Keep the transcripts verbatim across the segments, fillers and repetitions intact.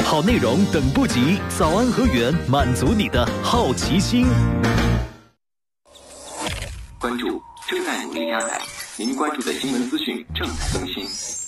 好内容等不及，早安和源满足你的好奇心。 关注正在努力加载，您关注的新闻资讯正在更新。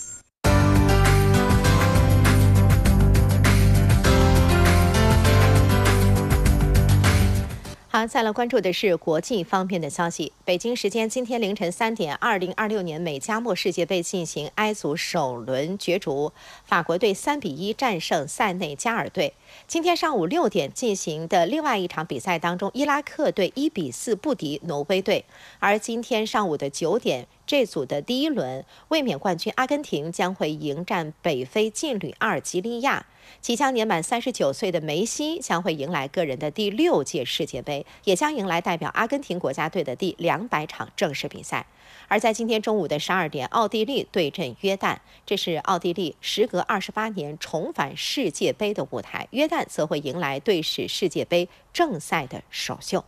好，再来关注的是国际方面的消息。北京时间今天凌晨三点，二零二六年美加墨世界杯进行 I 组首轮角逐，法国队三比一战胜塞内加尔队。今天上午六点进行的另外一场比赛当中，伊拉克队一比四不敌挪威队。而今天上午的九点，这组的第一轮，卫冕冠军阿根廷将会迎战北非劲旅阿尔及利亚。即将年满三十九岁的梅西将会迎来个人的第六届世界杯，也将迎来代表阿根廷国家队的第两百场正式比赛。而在今天中午的十二点，奥地利对阵约旦，这是奥地利时隔二十八年重返世界杯的舞台，约旦则会迎来队史世界杯正赛的首秀。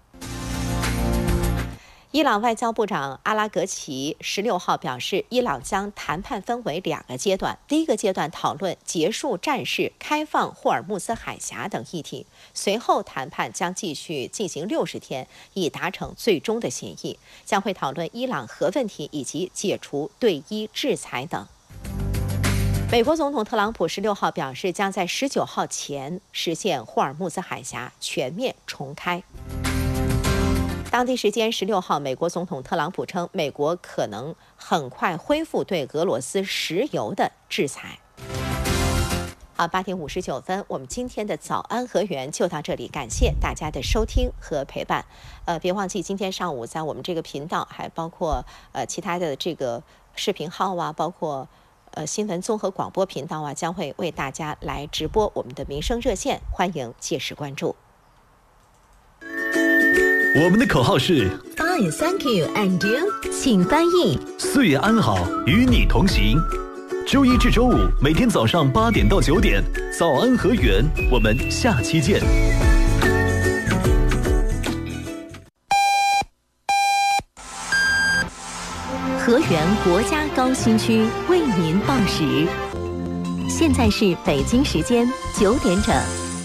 伊朗外交部长阿拉格齐十六号表示，伊朗将谈判分为两个阶段，第一个阶段讨论结束战事、开放霍尔木兹海峡等议题，随后谈判将继续进行六十天，以达成最终的协议，将会讨论伊朗核问题以及解除对伊制裁等。美国总统特朗普十六号表示，将在十九号前实现霍尔木兹海峡全面重开。当地时间十六号，美国总统特朗普称，美国可能很快恢复对俄罗斯石油的制裁。好，八点五十九分，我们今天的早安和源就到这里，感谢大家的收听和陪伴。呃，别忘记今天上午在我们这个频道，还包括呃其他的这个视频号啊，包括呃新闻综合广播频道啊，将会为大家来直播我们的民生热线，欢迎届时关注。 我们的口号是 Fine, thank you, and you？ 请翻译。 岁月安好，与你同行。周一至周五每天早上八点到九点，早安和源，我们下期见。 和源国家高新区为您报时，现在是北京时间九点整。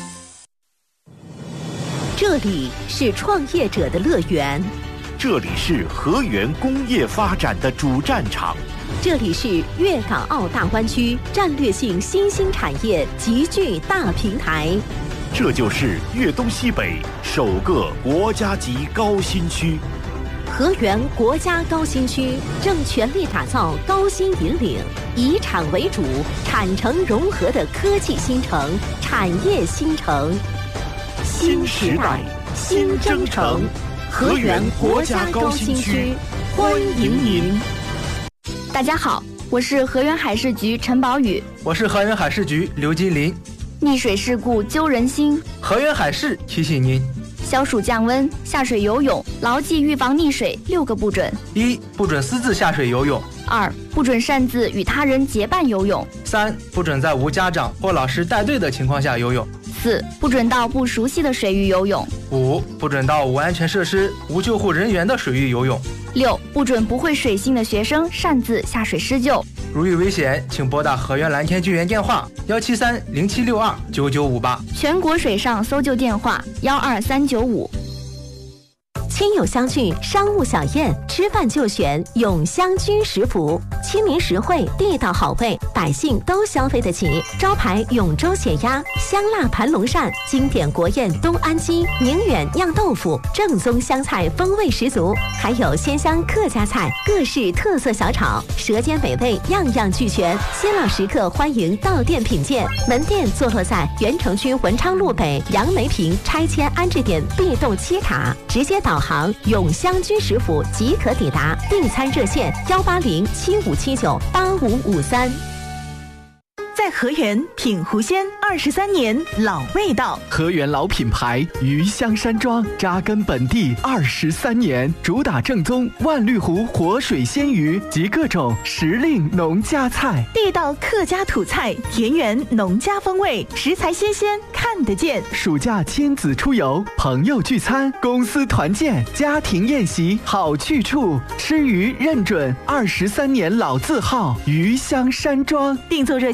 这里是创业者的乐园， 这里是和源工业发展的主战场， 这里是粤港澳大湾区战略性新兴产业集聚大平台， 这就是粤东西北首个国家级高新区。 和源国家高新区正全力打造高新引领、以产为主、产城融合的科技新城、产业新城。 新时代，新征程，和源国家高新区，欢迎您。 大家好，我是和源海事局陈宝宇， 我是和源海事局刘金林。 溺水事故揪人心， 和源海事提醒您： 消暑降温，下水游泳，牢记预防溺水六个不准： 一、不准私自下水游泳； 二、不准擅自与他人结伴游泳； 三、不准在无家长或老师带队的情况下游泳； 四、不准到不熟悉的水域游泳； 五、不准到无安全设施、无救护人员的水域游泳； 六、不准不会水性的学生擅自下水施救。 如遇危险，请拨打和源蓝天救援电话幺七三零七六二九九五八， 全国水上搜救电话幺二三九五。 亲友相聚，商务小宴，吃饭就选永香居食府，亲民实惠，地道好味，百姓都消费得起。招牌永州血鸭、香辣盘龙鳝，经典国宴东安鸡、宁远酿豆腐，正宗湘菜风味十足，还有鲜香客家菜，各式特色小炒，舌尖美味样样俱全。新老食客欢迎到店品鉴，门店坐落在原城区文昌路北杨梅坪拆迁安置点 B 栋七塔，直接导航永香居食府即可抵达，订餐热线幺八零七五七九八五五三。 在和源品湖鲜二十三年老味道， 和源老品牌鱼香山庄扎根本地二十三年，主打正宗万绿湖活水鲜鱼及各种时令农家菜， 地道客家土菜，田园农家风味，食材新鲜看得见。 暑假亲子出游、朋友聚餐、公司团建、家庭宴席好去处，吃鱼认准二十三年老字号鱼香山庄。 订座热线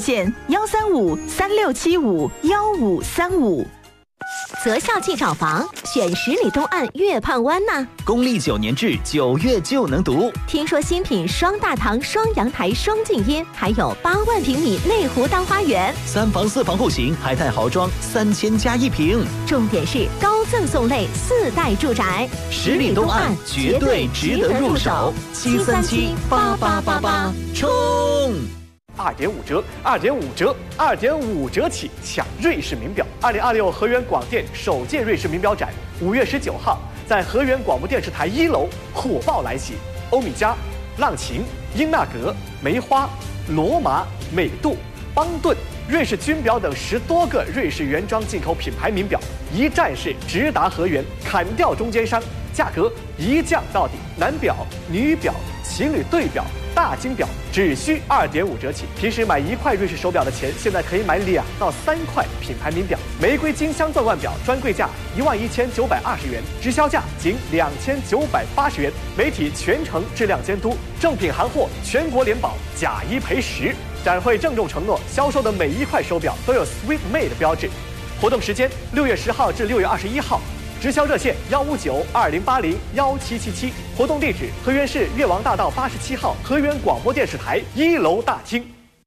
幺三五三六七五幺五三五。 择校即找房，选十里东岸月畔湾呐。 公历九年制，九月就能读。 听说新品双大堂、双阳台、双静音，还有八万平米内湖大花园， 三房四房户型，还带豪装，三千加一平。 重点是高赠送类四代住宅， 十里东岸绝对值得入手。七三七八八八八，冲！ 二点五折，二点五折，二点五折起抢瑞士名表！二零二六河源广电首届瑞士名表展，五月十九号在河源广播电视台一楼火爆来袭。欧米茄、浪琴、英纳格、梅花、罗马、美度、邦顿、瑞士军表等十多个瑞士原装进口品牌名表，一站式直达河源，砍掉中间商，价格一降到底。男表、女表、情侣对表、大金表只需二点五折起。平时买一块瑞士手表的钱，现在可以买两到三块品牌名表。玫瑰金镶钻腕表专柜价一万一千九百二十元，直销价仅两千九百八十元。媒体全程质量监督，正品行货全国联保，假一赔十。展会郑重承诺，销售的每一块手表都有 Sweet Made 标志。活动时间六月十号至六月二十一号。直销热线幺五九二零八零幺七七七，活动地址河源市越王大道八十七号河源广播电视台一楼大厅。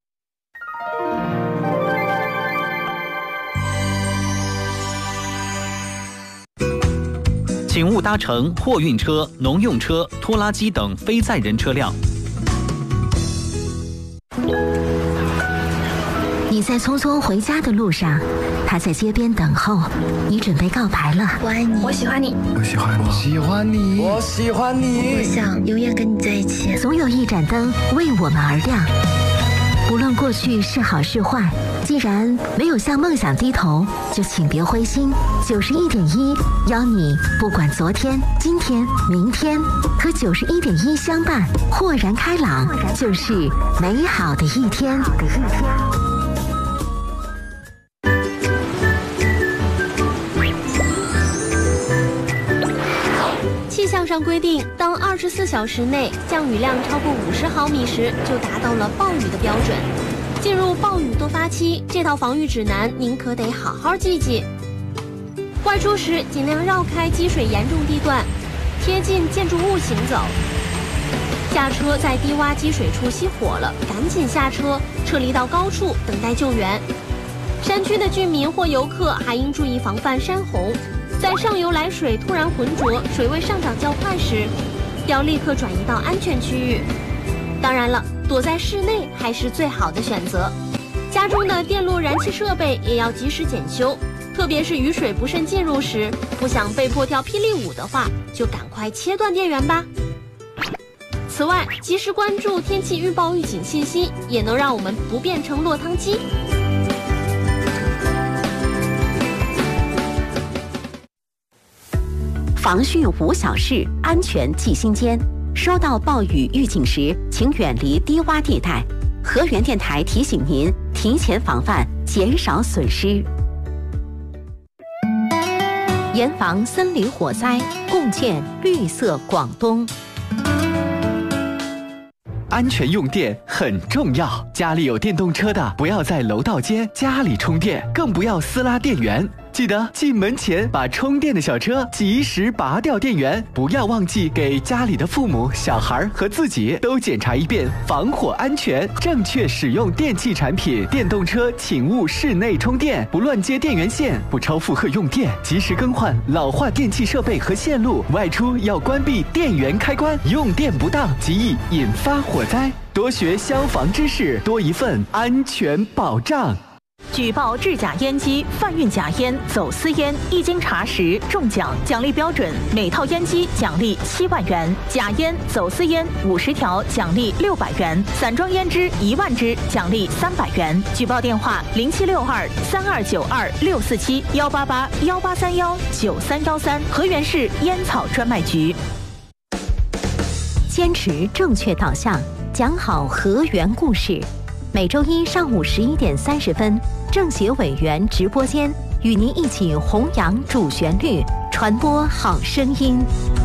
请勿搭乘货运车、农用车、拖拉机等非载人车辆。 你在匆匆回家的路上，他在街边等候，你准备告白了。 我爱你，我喜欢你， 我喜欢你，我喜欢你，我喜欢你， 我想永远跟你在一起。 总有一盏灯为我们而亮，不论过去是好是坏，既然没有向梦想低头，就请别灰心。九十一点一邀你，不管昨天、今天、明天，和九十一点一相伴，豁然开朗，就是美好的一天。 气象上规定，当二十四小时内降雨量超过五十毫米时，就达到了暴雨的标准。进入暴雨多发期，这套防御指南您可得好好记记。外出时尽量绕开积水严重地段，贴近建筑物行走。下车在低洼积水处熄火了，赶紧下车，撤离到高处等待救援。山区的居民或游客还应注意防范山洪。在上游来水突然浑浊、水位上涨较快时，要立刻转移到安全区域。当然了，躲在室内还是最好的选择。家中的电路燃气设备也要及时检修，特别是雨水不慎进入时，不想被迫跳霹雳舞的话，就赶快切断电源吧。此外，及时关注天气预报预警信息，也能让我们不变成落汤鸡。 防汛无小事，安全记心间。收到暴雨预警时，请远离低洼地带。河源电台提醒您，提前防范，减少损失。严防森林火灾，共建绿色广东。 安全用电很重要，家里有电动车的，不要在楼道间家里充电，更不要私拉电源。记得进门前把充电的小车及时拔掉电源，不要忘记给家里的父母、小孩和自己都检查一遍防火安全，正确使用电器产品。电动车请勿室内充电，不乱接电源线，不超负荷用电，及时更换老化电器设备和线路。外出要关闭电源开关，用电不当极易引发火灾。多学消防知识，多一份安全保障。 举报制假烟机、贩运假烟、走私烟，一经查实中奖，奖励标准：每套烟机奖励七万元；假烟、走私烟五十条奖励六百元；散装烟支一万支奖励三百元。举报电话：零七六二三二九二六四七幺八八幺八三幺九三幺三，河源市烟草专卖局。 坚持正确导向，讲好河源故事。每周一上午十一点三十分，政协委员直播间与您一起弘扬主旋律，传播好声音。